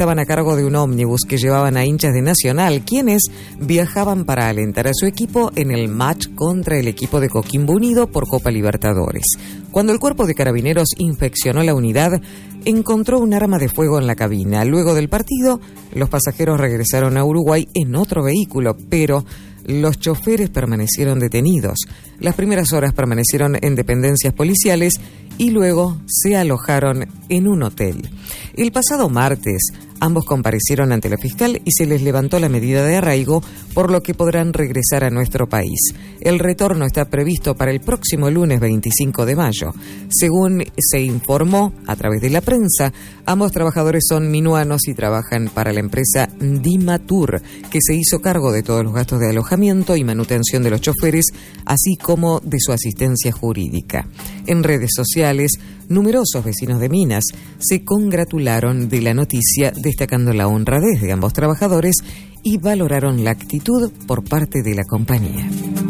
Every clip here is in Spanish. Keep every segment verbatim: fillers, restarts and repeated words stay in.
estaban a cargo de un ómnibus que llevaban a hinchas de Nacional, quienes viajaban para alentar a su equipo en el match contra el equipo de Coquimbo Unido por Copa Libertadores. Cuando el cuerpo de carabineros inspeccionó la unidad, encontró un arma de fuego en la cabina. Luego del partido, los pasajeros regresaron a Uruguay en otro vehículo, pero los choferes permanecieron detenidos. Las primeras horas permanecieron en dependencias policiales y luego se alojaron en un hotel. El pasado martes, ambos comparecieron ante la fiscal y se les levantó la medida de arraigo, por lo que podrán regresar a nuestro país. El retorno está previsto para el próximo lunes veinticinco de mayo. Según se informó a través de la prensa, ambos trabajadores son minuanos y trabajan para la empresa Dimatur, que se hizo cargo de todos los gastos de alojamiento y manutención de los choferes, así como de su asistencia jurídica. En redes sociales, numerosos vecinos de Minas se congratularon de la noticia, destacando la honradez de ambos trabajadores y valoraron la actitud por parte de la compañía.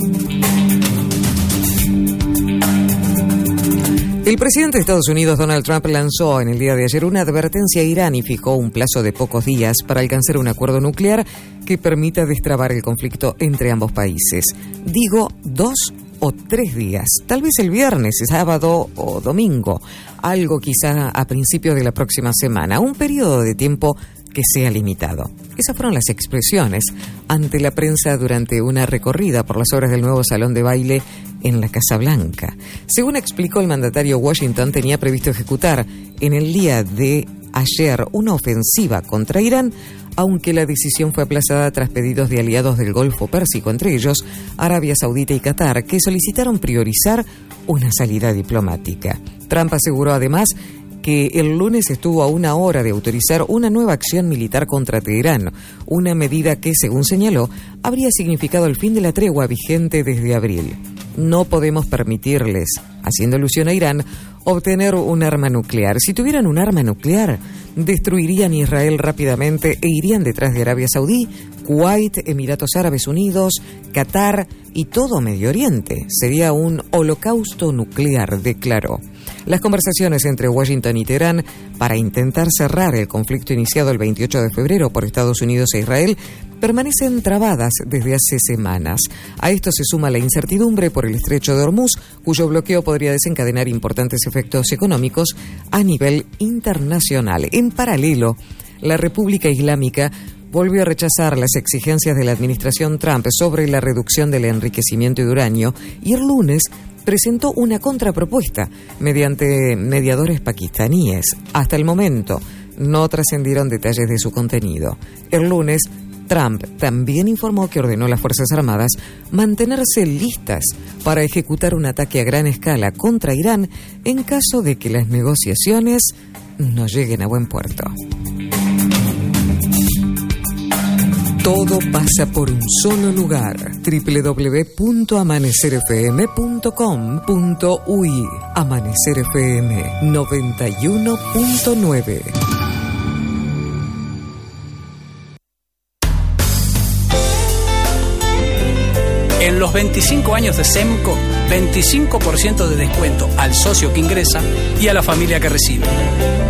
El presidente de Estados Unidos, Donald Trump, lanzó en el día de ayer una advertencia a Irán y fijó un plazo de pocos días para alcanzar un acuerdo nuclear que permita destrabar el conflicto entre ambos países. Digo, dos o tres días, tal vez el viernes, sábado o domingo, algo quizá a principios de la próxima semana, un periodo de tiempo que sea limitado. Esas fueron las expresiones ante la prensa durante una recorrida por las obras del nuevo salón de baile en la Casa Blanca. Según explicó el mandatario, Washington tenía previsto ejecutar en el día de ayer una ofensiva contra Irán, aunque la decisión fue aplazada tras pedidos de aliados del Golfo Pérsico, entre ellos Arabia Saudita y Qatar, que solicitaron priorizar una salida diplomática. Trump aseguró además que el lunes estuvo a una hora de autorizar una nueva acción militar contra Teherán, una medida que, según señaló, habría significado el fin de la tregua vigente desde abril. No podemos permitirles, haciendo alusión a Irán, obtener un arma nuclear. Si tuvieran un arma nuclear, destruirían Israel rápidamente e irían detrás de Arabia Saudí, Kuwait, Emiratos Árabes Unidos, Qatar y todo Medio Oriente. Sería un holocausto nuclear, declaró. Las conversaciones entre Washington y Teherán para intentar cerrar el conflicto iniciado el veintiocho de febrero por Estados Unidos e Israel permanecen trabadas desde hace semanas. A esto se suma la incertidumbre por el estrecho de Hormuz, cuyo bloqueo podría desencadenar importantes efectos económicos a nivel internacional. En paralelo, la República Islámica volvió a rechazar las exigencias de la administración Trump sobre la reducción del enriquecimiento de uranio y el lunes presentó una contrapropuesta mediante mediadores pakistaníes. Hasta el momento no trascendieron detalles de su contenido. El lunes, Trump también informó que ordenó a las Fuerzas Armadas mantenerse listas para ejecutar un ataque a gran escala contra Irán en caso de que las negociaciones no lleguen a buen puerto. Todo pasa por un solo lugar. doble u doble u doble u punto amanecer f m punto com punto u y. Amanecer F M noventa y uno punto nueve. En los veinticinco años de SEMCO, veinticinco por ciento de descuento al socio que ingresa y a la familia que recibe.